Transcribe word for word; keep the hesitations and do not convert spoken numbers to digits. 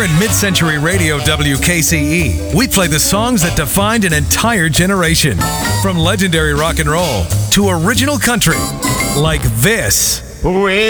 in mid-century radio W K C E, we play the songs that defined an entire generation. From legendary rock and roll to original country, like this. We